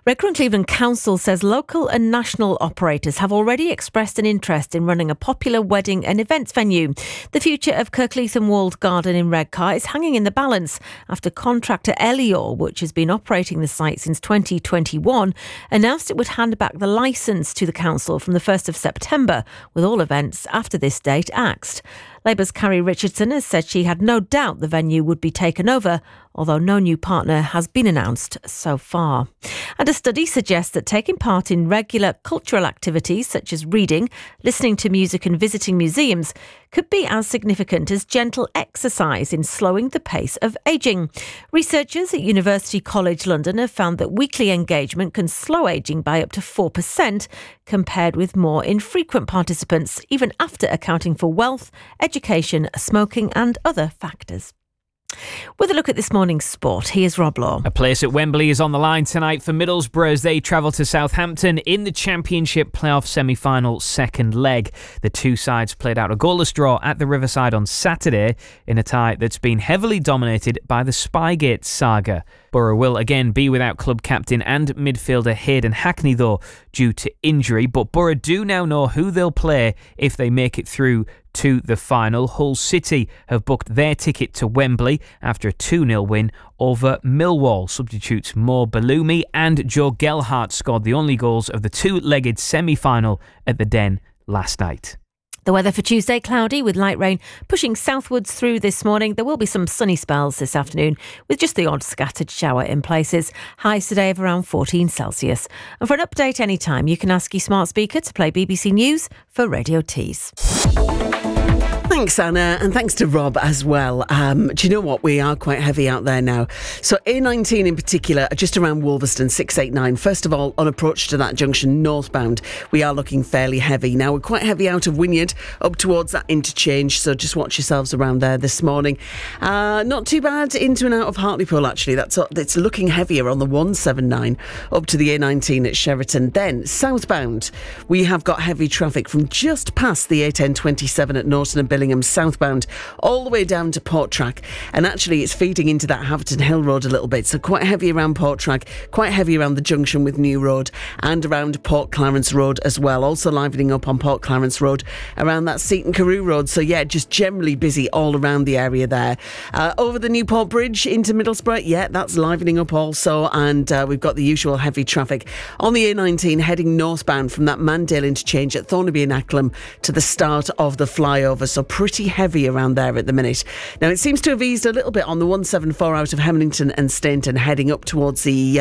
Redcar Cleveland Council says local and national operators have already expressed an interest in running a popular wedding and events venue. The future of Kirkleatham Walled Garden in Redcar is hanging in the balance after contractor Elior, which has been operating the site since 2021, announced it would hand back the licence to the council from the 1st of September, with all events after this date axed. Labour's Carrie Richardson has said she had no doubt the venue would be taken over, although no new partner has been announced so far. And a study suggests that taking part in regular cultural activities such as reading, listening to music and visiting museums could be as significant as gentle exercise in slowing the pace of ageing. Researchers at University College London have found that weekly engagement can slow ageing by up to 4%, compared with more infrequent participants, even after accounting for wealth, education, smoking and other factors. With a look at this morning's sport, here's Rob Law. A place at Wembley is on the line tonight for Middlesbrough as they travel to Southampton in the Championship playoff semi-final second leg. The two sides played out a goalless draw at the Riverside on Saturday in a tie that's been heavily dominated by the Spygate saga. Borough will again be without club captain and midfielder Hayden Hackney though, due to injury, but Borough do now know who they'll play if they make it through to the final. Hull City have booked their ticket to Wembley after a 2-0 win over Millwall. Substitutes Mo Balumi and Joe Gelhardt scored the only goals of the two-legged semi-final at the Den last night. The weather for Tuesday, cloudy with light rain pushing southwards through this morning. There will be some sunny spells this afternoon with just the odd scattered shower in places. Highs today of around 14 Celsius. And for an update anytime, you can ask your smart speaker to play BBC News for Radio Tees. Thanks, Anna, and thanks to Rob as well. Do you know what? We are quite heavy out there now. So A19 in particular, just around Wolverston, 689. First of all, on approach to that junction northbound, we are looking fairly heavy. Now, we're quite heavy out of Wynyard up towards that interchange, so just watch yourselves around there this morning. Not too bad into and out of Hartlepool, actually. It's looking heavier on the 179 up to the A19 at Sheraton. Then, southbound, we have got heavy traffic from just past the A1027 at Norton and Billingham southbound all the way down to Porttrack, and actually it's feeding into that Haverton Hill Road a little bit, so quite heavy around Porttrack, quite heavy around the junction with New Road and around Port Clarence Road as well, also livening up on Port Clarence Road around that Seaton Carew Road. So yeah, just generally busy all around the area there. Over the Newport Bridge into Middlesbrough, yeah, that's livening up also, and we've got the usual heavy traffic on the A19 heading northbound from that Mandale interchange at Thornaby and Acklam to the start of the flyover, so pretty heavy around there at the minute. Now, it seems to have eased a little bit on the 174 out of Hemlington and Stainton heading up towards the